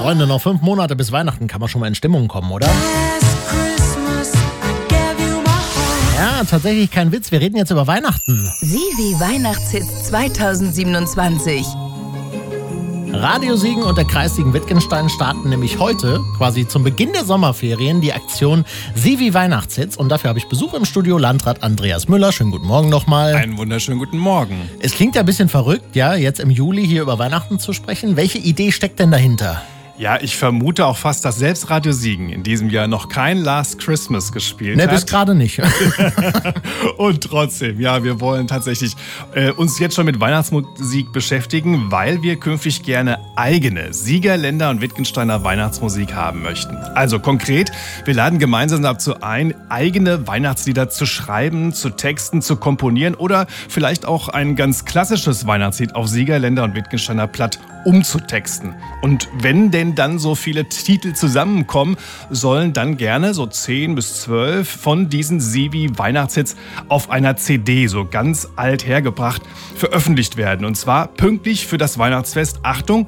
Freunde, noch 5 Monate bis Weihnachten, kann man schon mal in Stimmung kommen, oder? Ja, tatsächlich kein Witz, wir reden jetzt über Weihnachten. Sivi Weihnachtshits 2027. Radio Siegen und der Kreis Siegen-Wittgenstein starten nämlich heute, quasi zum Beginn der Sommerferien, die Aktion Sivi Weihnachtshits. Und dafür habe ich Besuch im Studio, Landrat Andreas Müller. Schönen guten Morgen nochmal. Einen wunderschönen guten Morgen. Es klingt ja ein bisschen verrückt, ja, jetzt im Juli hier über Weihnachten zu sprechen. Welche Idee steckt denn dahinter? Ja, ich vermute auch fast, dass selbst Radio Siegen in diesem Jahr noch kein Last Christmas gespielt hat. Ne, bis gerade nicht. Und trotzdem, ja, wir wollen tatsächlich uns jetzt schon mit Weihnachtsmusik beschäftigen, weil wir künftig gerne eigene Siegerländer und Wittgensteiner Weihnachtsmusik haben möchten. Also konkret, wir laden gemeinsam dazu ein, eigene Weihnachtslieder zu schreiben, zu texten, zu komponieren oder vielleicht auch ein ganz klassisches Weihnachtslied auf Siegerländer und Wittgensteiner Platt umzutexten. Und wenn denn dann so viele Titel zusammenkommen, sollen dann gerne so 10 bis 12 von diesen Sivi Weihnachtshits auf einer CD, so ganz alt hergebracht, veröffentlicht werden. Und zwar pünktlich für das Weihnachtsfest, Achtung,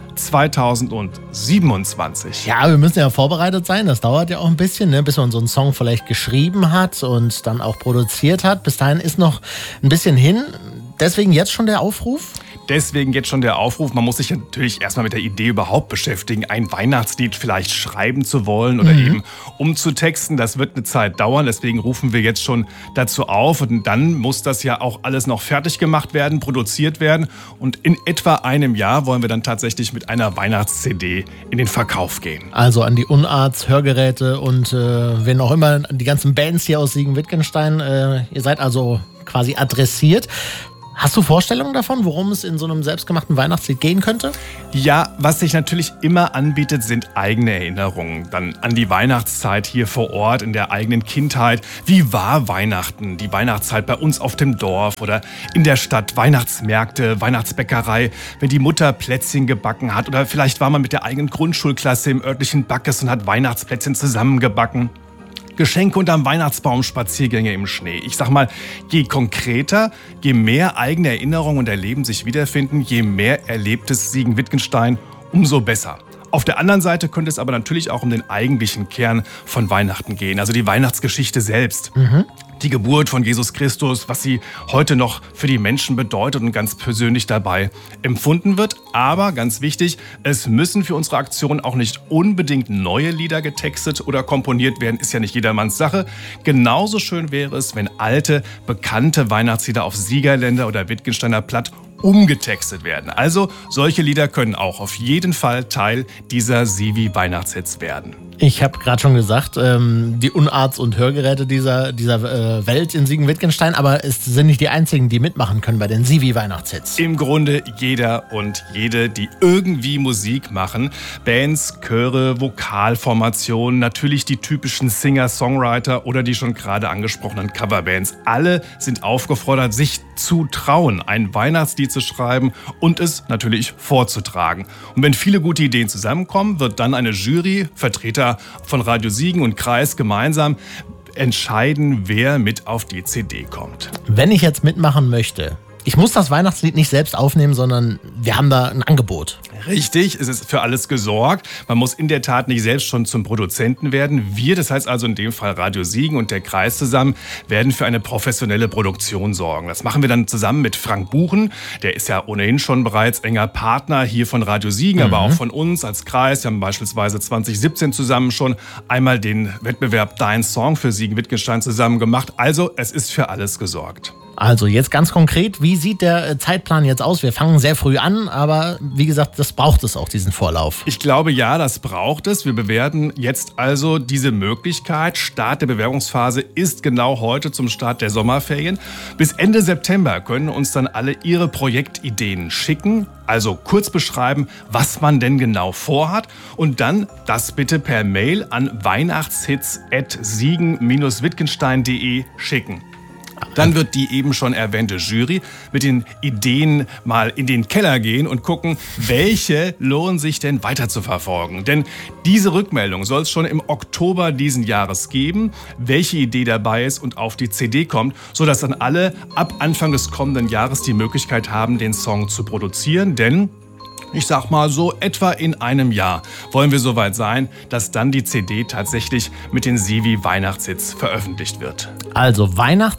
2027. Ja, wir müssen ja vorbereitet sein. Das dauert ja auch ein bisschen, ne, bis man so einen Song vielleicht geschrieben hat und dann auch produziert hat. Bis dahin ist noch ein bisschen hin. Deswegen jetzt schon der Aufruf? Deswegen jetzt schon der Aufruf. Man muss sich natürlich erstmal mit der Idee überhaupt beschäftigen, ein Weihnachtslied vielleicht schreiben zu wollen oder eben umzutexten. Das wird eine Zeit dauern. Deswegen rufen wir jetzt schon dazu auf. Und dann muss das ja auch alles noch fertig gemacht werden, produziert werden. Und in etwa einem Jahr wollen wir dann tatsächlich mit einer Weihnachts-CD in den Verkauf gehen. Also an die Unarts, Hörgeräte und wen auch immer, die ganzen Bands hier aus Siegen-Wittgenstein. Ihr seid also quasi adressiert. Hast du Vorstellungen davon, worum es in so einem selbstgemachten Weihnachtslied gehen könnte? Ja, was sich natürlich immer anbietet, sind eigene Erinnerungen. Dann an die Weihnachtszeit hier vor Ort, in der eigenen Kindheit. Wie war Weihnachten? Die Weihnachtszeit bei uns auf dem Dorf oder in der Stadt. Weihnachtsmärkte, Weihnachtsbäckerei, wenn die Mutter Plätzchen gebacken hat. Oder vielleicht war man mit der eigenen Grundschulklasse im örtlichen Backes und hat Weihnachtsplätzchen zusammengebacken. Geschenke unterm Weihnachtsbaum, Spaziergänge im Schnee. Ich sag mal, je konkreter, je mehr eigene Erinnerungen und Erleben sich wiederfinden, je mehr erlebtes Siegen-Wittgenstein, umso besser. Auf der anderen Seite könnte es aber natürlich auch um den eigentlichen Kern von Weihnachten gehen, also die Weihnachtsgeschichte selbst. Die Geburt von Jesus Christus, was sie heute noch für die Menschen bedeutet und ganz persönlich dabei empfunden wird. Aber ganz wichtig, es müssen für unsere Aktion auch nicht unbedingt neue Lieder getextet oder komponiert werden, ist ja nicht jedermanns Sache. Genauso schön wäre es, wenn alte, bekannte Weihnachtslieder auf Siegerländer oder Wittgensteiner Platt umgetextet werden. Also solche Lieder können auch auf jeden Fall Teil dieser Sivi Weihnachtshits werden. Ich habe gerade schon gesagt, die Unarts und Hörgeräte dieser Welt in Siegen-Wittgenstein, aber es sind nicht die einzigen, die mitmachen können bei den Sivi Weihnachtshits. Im Grunde jeder und jede, die irgendwie Musik machen. Bands, Chöre, Vokalformationen, natürlich die typischen Singer-Songwriter oder die schon gerade angesprochenen Coverbands. Alle sind aufgefordert, sich zu trauen, ein Weihnachtslied zu schreiben und es natürlich vorzutragen. Und wenn viele gute Ideen zusammenkommen, wird dann eine Jury, Vertreter von Radio Siegen und Kreis gemeinsam entscheiden, wer mit auf die CD kommt. Wenn ich jetzt mitmachen möchte, ich muss das Weihnachtslied nicht selbst aufnehmen, sondern wir haben da ein Angebot. Richtig, es ist für alles gesorgt. Man muss in der Tat nicht selbst schon zum Produzenten werden. Wir, das heißt also in dem Fall Radio Siegen und der Kreis zusammen, werden für eine professionelle Produktion sorgen. Das machen wir dann zusammen mit Frank Buchen. Der ist ja ohnehin schon bereits enger Partner hier von Radio Siegen, aber auch von uns als Kreis. Wir haben beispielsweise 2017 zusammen schon einmal den Wettbewerb Dein Song für Siegen-Wittgenstein zusammen gemacht. Also es ist für alles gesorgt. Also jetzt ganz konkret, wie sieht der Zeitplan jetzt aus? Wir fangen sehr früh an, aber wie gesagt, das braucht es auch, diesen Vorlauf. Ich glaube, ja, das braucht es. Wir bewerten jetzt also diese Möglichkeit. Start der Bewerbungsphase ist genau heute zum Start der Sommerferien. Bis Ende September können uns dann alle ihre Projektideen schicken. Also kurz beschreiben, was man denn genau vorhat und dann das bitte per Mail an weihnachtshits@siegen-wittgenstein.de schicken. Dann wird die eben schon erwähnte Jury mit den Ideen mal in den Keller gehen und gucken, welche lohnen sich denn weiter zu verfolgen. Denn diese Rückmeldung soll es schon im Oktober diesen Jahres geben, welche Idee dabei ist und auf die CD kommt, sodass dann alle ab Anfang des kommenden Jahres die Möglichkeit haben, den Song zu produzieren. Denn Ich sag mal so, etwa in einem Jahr wollen wir soweit sein, dass dann die CD tatsächlich mit den Sivi Weihnachtshits veröffentlicht wird. Also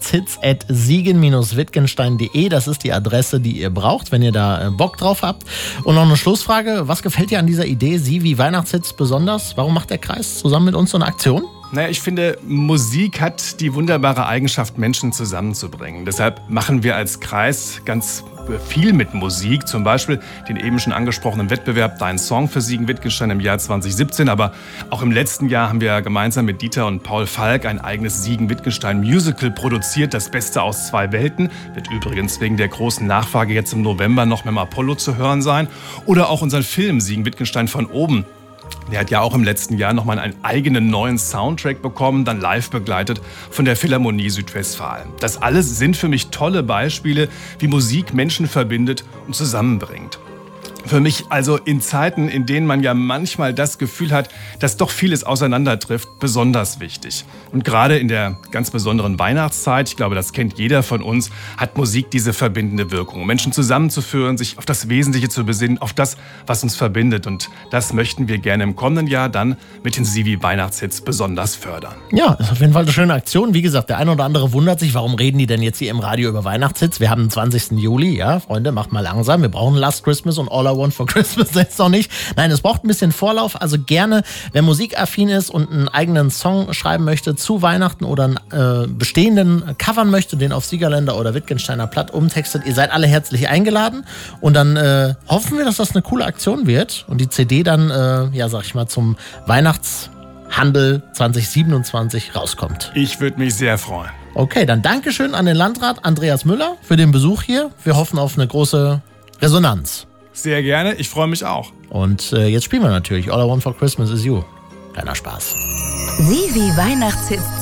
weihnachtshits@siegen-wittgenstein.de, das ist die Adresse, die ihr braucht, wenn ihr da Bock drauf habt. Und noch eine Schlussfrage, was gefällt dir an dieser Idee Sivi Weihnachtshits besonders? Warum macht der Kreis zusammen mit uns so eine Aktion? Naja, ich finde, Musik hat die wunderbare Eigenschaft, Menschen zusammenzubringen. Deshalb machen wir als Kreis ganz viel mit Musik, zum Beispiel den eben schon angesprochenen Wettbewerb Dein Song für Siegen-Wittgenstein im Jahr 2017. Aber auch im letzten Jahr haben wir gemeinsam mit Dieter und Paul Falk ein eigenes Siegen-Wittgenstein-Musical produziert, Das Beste aus zwei Welten. Wird übrigens wegen der großen Nachfrage jetzt im November noch mit dem Apollo zu hören sein. Oder auch unseren Film Siegen-Wittgenstein von oben. Der hat ja auch im letzten Jahr nochmal einen eigenen neuen Soundtrack bekommen, dann live begleitet von der Philharmonie Südwestfalen. Das alles sind für mich tolle Beispiele, wie Musik Menschen verbindet und zusammenbringt. Für mich also in Zeiten, in denen man ja manchmal das Gefühl hat, dass doch vieles auseinandertrifft, besonders wichtig. Und gerade in der ganz besonderen Weihnachtszeit, ich glaube, das kennt jeder von uns, hat Musik diese verbindende Wirkung. Menschen zusammenzuführen, sich auf das Wesentliche zu besinnen, auf das, was uns verbindet. Und das möchten wir gerne im kommenden Jahr dann mit den Sivi Weihnachtshits besonders fördern. Ja, ist auf jeden Fall eine schöne Aktion. Wie gesagt, der eine oder andere wundert sich, warum reden die denn jetzt hier im Radio über Weihnachtshits? Wir haben den 20. Juli, ja, Freunde, macht mal langsam. Wir brauchen Last Christmas und All I Want for Christmas jetzt noch nicht. Nein, es braucht ein bisschen Vorlauf. Also gerne, wer musikaffin ist und einen eigenen Song schreiben möchte zu Weihnachten oder einen bestehenden covern möchte, den auf Siegerländer oder Wittgensteiner Platt umtextet, ihr seid alle herzlich eingeladen. Und dann hoffen wir, dass das eine coole Aktion wird und die CD dann, ja, sag ich mal, zum Weihnachtshandel 2027 rauskommt. Ich würde mich sehr freuen. Okay, dann Dankeschön an den Landrat Andreas Müller für den Besuch hier. Wir hoffen auf eine große Resonanz. Sehr gerne, ich freue mich auch. Und jetzt spielen wir natürlich All I Want for Christmas is You. Kleiner Spaß. Sivi Weihnachtshits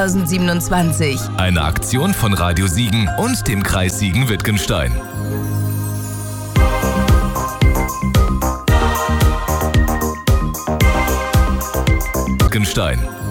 2027. Eine Aktion von Radio Siegen und dem Kreis Siegen-Wittgenstein. Wittgenstein.